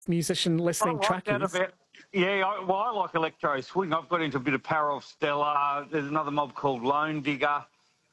musician listening I like that trackies. about. Yeah, I like electro swing. I've got into a bit of Power of Stella. There's another mob called Lone Digger.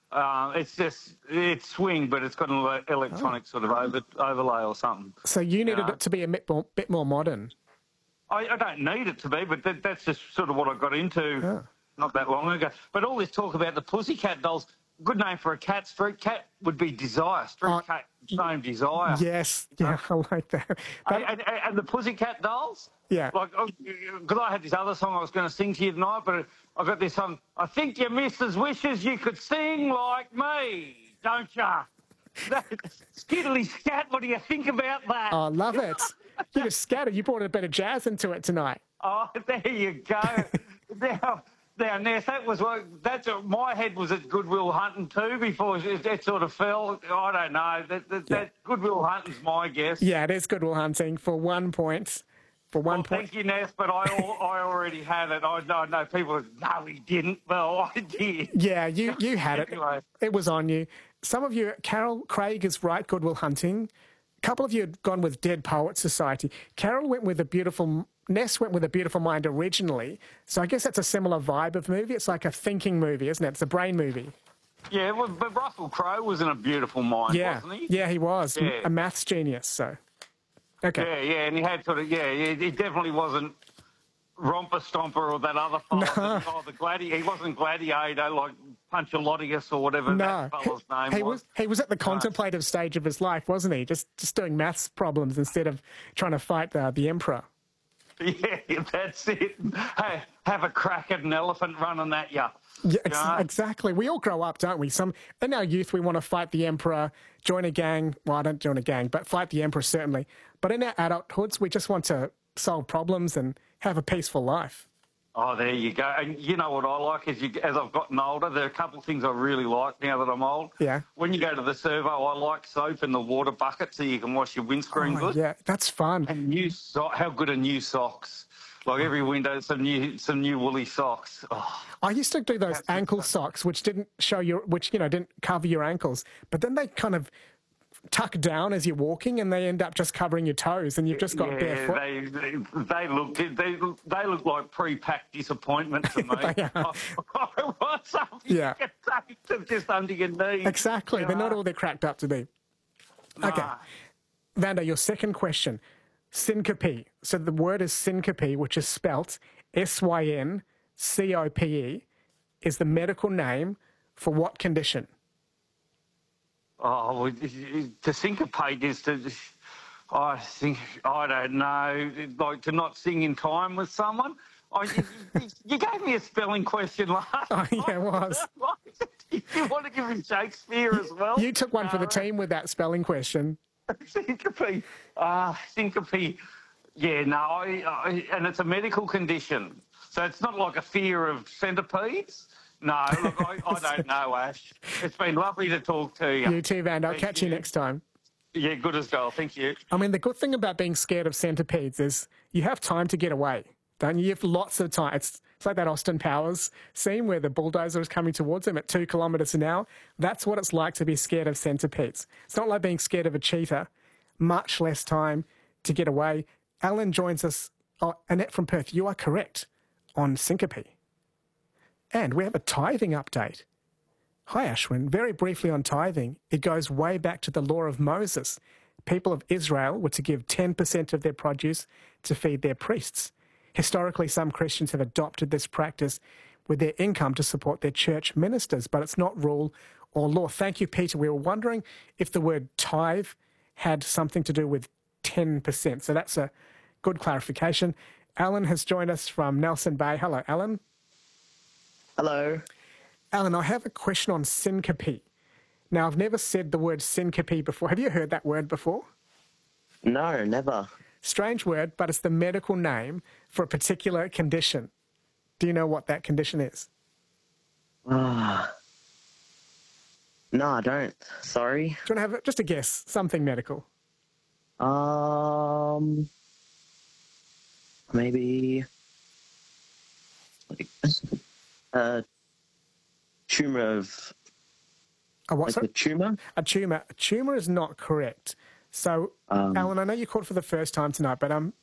It's swing, but it's got an electronic sort of overlay or something. So you needed it to be a bit more modern. I don't need it to be, but that's just sort of what I got into not that long ago. But all this talk about the Pussycat Dolls, good name for a cat. Street cat would be Desire. Street cat, same Desire. Yes, yeah, I like that. And the Pussycat Dolls? Yeah. Like, because I had this other song I was going to sing to you tonight, but I got this song, I think your missus wishes you could sing like me, don't ya? Skiddly scat, what do you think about that? Oh, I love it. You just scattered. You brought a bit of jazz into it tonight. Oh, there you go. now, Ness, my head was at Goodwill Hunting too before it sort of fell. I don't know. That Goodwill Hunting's my guess. Yeah, it is Goodwill Hunting for 1 point. Thank you, Ness, but I already had it. I know people. No, he didn't. Well, I did. Yeah, you had it. Anyway. It was on you. Some of you, Carol Craig is right. Goodwill Hunting. A couple of you had gone with Dead Poets Society. Carol went with Ness went with A Beautiful Mind originally. So I guess that's a similar vibe of movie. It's like a thinking movie, isn't it? It's a brain movie. Yeah, well, but Russell Crowe was in A Beautiful Mind, wasn't he? Yeah, he was. Yeah. A maths genius, so. Okay. Yeah, and he had sort of, he definitely wasn't Romper Stomper or that other fellow. No. He wasn't Gladiator, like Punchalodius or whatever that fellow's name was. He was at the contemplative stage of his life, wasn't he? Just doing maths problems instead of trying to fight the Emperor. Yeah, that's it. Hey, have a crack at an elephant running at you. Yeah, exactly. We all grow up, don't we? In our youth, we want to fight the Emperor, join a gang. Well, I don't join a gang, but fight the Emperor, certainly. But in our adulthoods, we just want to solve problems and have a peaceful life. Oh, there you go. And you know what I like as I've gotten older, there are a couple of things I really like now that I'm old. Yeah. When you go to the servo, I like soap in the water bucket so you can wash your windscreen good. Yeah, that's fun. And how good are new socks? Like every window, some new woolly socks. Oh. I used to do those ankle socks, which didn't cover your ankles, but then they kind of tuck down as you're walking, and they end up just covering your toes, and you've just got barefoot. They look like pre-packed disappointment to me. They are. I want something you can take just under your knees. Exactly. They're not all they're cracked up to be. Nah. Okay. Vanda, your second question. Syncope. So the word is syncope, which is spelt SYNCOPE, is the medical name for what condition? Oh, to syncopate is to, I don't know, like to not sing in time with someone. You gave me a spelling question last Oh, yeah, it was. You want to give me Shakespeare as well? You took one for the team with that spelling question. Syncope. Syncope. Yeah, no, and it's a medical condition. So it's not like a fear of centipedes. No, look, I don't know, Ash. It's been lovely to talk to you. You too, Van. I'll catch you next time. Yeah, good as gold. Thank you. I mean, the good thing about being scared of centipedes is you have time to get away, don't you? You have lots of time. It's like that Austin Powers scene where the bulldozer is coming towards him at 2 kilometres an hour. That's what it's like to be scared of centipedes. It's not like being scared of a cheetah. Much less time to get away. Alan joins us. Oh, Annette from Perth, you are correct on syncope. And we have a tithing update. Hi, Ashwin. Very briefly on tithing, it goes way back to the law of Moses. People of Israel were to give 10% of their produce to feed their priests. Historically, some Christians have adopted this practice with their income to support their church ministers, but it's not rule or law. Thank you, Peter. We were wondering if the word tithe had something to do with 10%. So that's a good clarification. Alan has joined us from Nelson Bay. Hello, Alan. Hello. Alan, I have a question on syncope. Now, I've never said the word syncope before. Have you heard that word before? No, never. Strange word, but it's the medical name for a particular condition. Do you know what that condition is? No, I don't. Sorry. Do you want to have just a guess? Something medical. Maybe like a tumor of. A what? Like a tumor? A tumor. A tumor is not correct. So, Alan, I know you called for the first time tonight, but